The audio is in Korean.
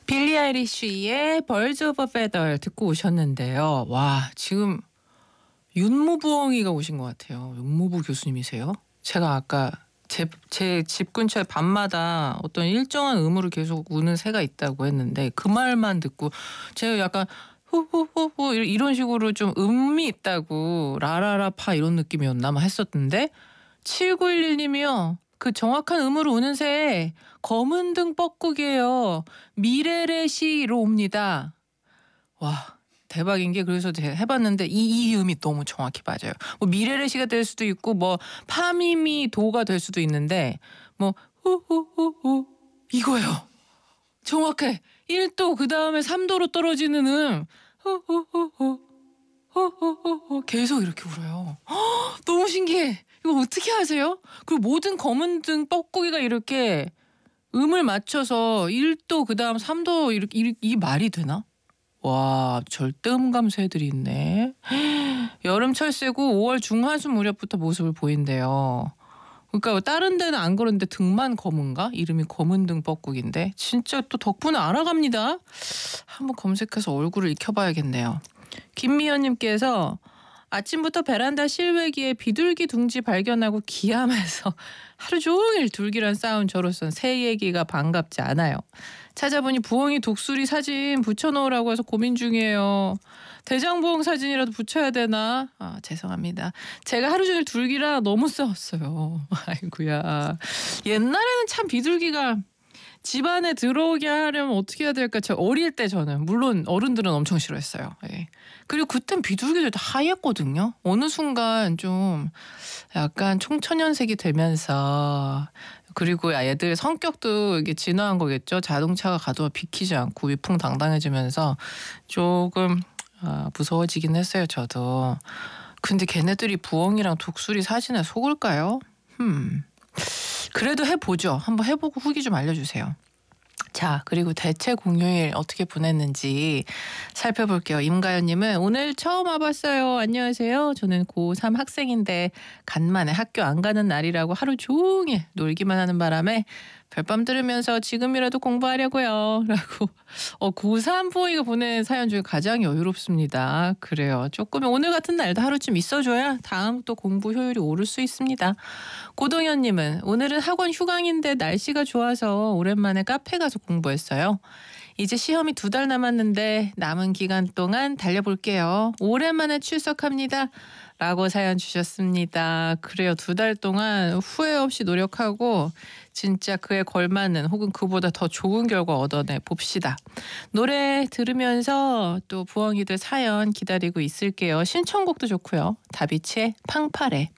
빌리 아이리쉬의 Birds of a Feather 듣고 오셨는데요. 와, 지금 윤무부엉이가 오신 것 같아요. 윤무부 교수님이세요? 제가 아까 제 집 근처에 밤마다 어떤 일정한 음으로 계속 우는 새가 있다고 했는데 그 말만 듣고 제가 약간 후후후후 이런 식으로 좀 음이 있다고 라라라파 이런 느낌이었나 했었는데 7911님이요. 그 정확한 음으로 우는 새 검은 등 뻐꾸기예요. 미레레시로 옵니다. 와, 대박인 게 그래서 제가 해봤는데 이 음이 너무 정확히 맞아요. 뭐 미레레시가 될 수도 있고 뭐 파미미 도가 될 수도 있는데 뭐 후후후후 이거예요. 정확해. 1도 그 다음에 3도로 떨어지는 후후후후 후후후후 계속 이렇게 울어요. 너무 신기해. 이거 어떻게 하세요? 그리고 모든 검은 등 뻐꾸기가 이렇게 음을 맞춰서 1도 그다음 3도 이렇게 이 말이 되나? 와, 절대음감 새들이 있네. 여름철새고 5월 중하순 무렵부터 모습을 보인대요. 그러니까 다른 데는 안 그런데 등만 검은가? 이름이 검은 등 뻐꾸기인데 진짜 또 덕분에 알아갑니다. 한번 검색해서 얼굴을 익혀봐야겠네요. 김미연님께서 아침부터 베란다 실외기에 비둘기 둥지 발견하고 기함해서 하루 종일 둘기란 싸운 저로선 새 얘기가 반갑지 않아요. 찾아보니 부엉이 독수리 사진 붙여놓으라고 해서 고민 중이에요. 대장부엉 사진이라도 붙여야 되나? 아, 죄송합니다. 제가 하루 종일 둘기랑 너무 싸웠어요. 아이고야. 옛날에는 참 비둘기가 집 안에 들어오게 하려면 어떻게 해야 될까? 저 어릴 때 저는 물론 어른들은 엄청 싫어했어요. 예. 그리고 그땐 비둘기들 다 하얗거든요. 어느 순간 좀 약간 청천연색이 되면서 그리고 애들 성격도 이게 진화한 거겠죠. 자동차가 가도 비키지 않고 위풍당당해지면서 조금 무서워지긴 했어요. 저도. 근데 걔네들이 부엉이랑 독수리 사진에 속을까요? 그래도 해보죠. 한번 해보고 후기 좀 알려주세요. 자, 그리고 대체 공휴일 어떻게 보냈는지 살펴볼게요. 임가연님은 오늘 처음 와봤어요. 안녕하세요. 저는 고3 학생인데 간만에 학교 안 가는 날이라고 하루 종일 놀기만 하는 바람에 별밤 들으면서 지금이라도 공부하려고요. 라고 고3 부모가 보낸 사연 중에 가장 여유롭습니다. 그래요. 조금 오늘 같은 날도 하루쯤 있어줘야 다음 또 공부 효율이 오를 수 있습니다. 고동현님은 오늘은 학원 휴강인데 날씨가 좋아서 오랜만에 카페 가서 공부했어요. 이제 시험이 2달 남았는데 남은 기간 동안 달려볼게요. 오랜만에 출석합니다. 라고 사연 주셨습니다. 그래요. 2달 동안 후회 없이 노력하고 진짜 그에 걸맞는 혹은 그보다 더 좋은 결과 얻어내 봅시다. 노래 들으면서 또 부엉이들 사연 기다리고 있을게요. 신청곡도 좋고요. 다비치의 팡파레.